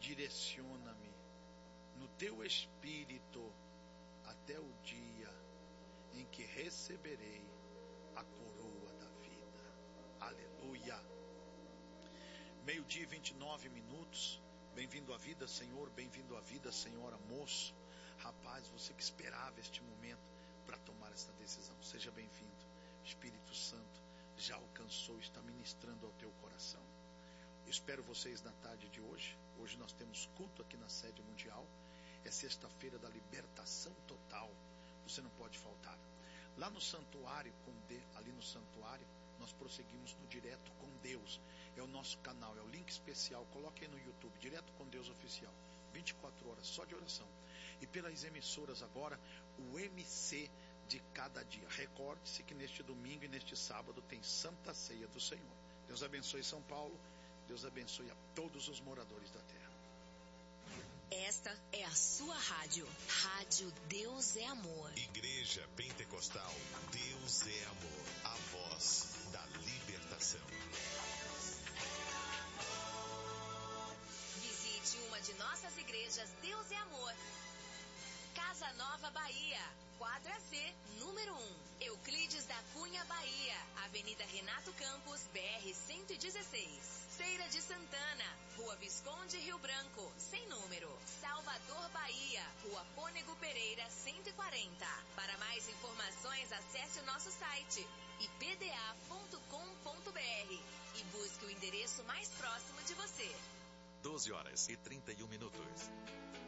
direciona-me no teu espírito até o dia em que receberei a coroa da vida. Aleluia. 12:29. Bem-vindo à vida, Senhor. Bem-vindo à vida, Senhora, moço. Rapaz, você que esperava este momento para tomar esta decisão, seja bem-vindo. O Espírito Santo já alcançou, está ministrando ao teu coração. Eu espero vocês na tarde de hoje. Hoje nós temos culto aqui na sede mundial. É sexta-feira da libertação total. Você não pode faltar. Lá no santuário, ali no santuário, nós prosseguimos no Direto com Deus. É o nosso canal, é o link especial. Coloque aí no YouTube, Direto com Deus Oficial. 24 horas só de oração. E pelas emissoras agora, o MC de cada dia. Recorde-se que neste domingo e neste sábado tem Santa Ceia do Senhor. Deus abençoe São Paulo. Deus abençoe a todos os moradores da terra. Esta é a sua rádio. Rádio Deus é Amor. Igreja Pentecostal Deus é Amor. A voz da libertação. Visite uma de nossas igrejas Deus é Amor. Casa Nova, Bahia, quadra C, número 1, Euclides da Cunha, Bahia, Avenida Renato Campos, BR-116. Feira de Santana, Rua Visconde, Rio Branco, sem número. Salvador, Bahia, Rua Pônego Pereira, 140. Para mais informações, acesse o nosso site ipda.com.br e busque o endereço mais próximo de você. 12:31.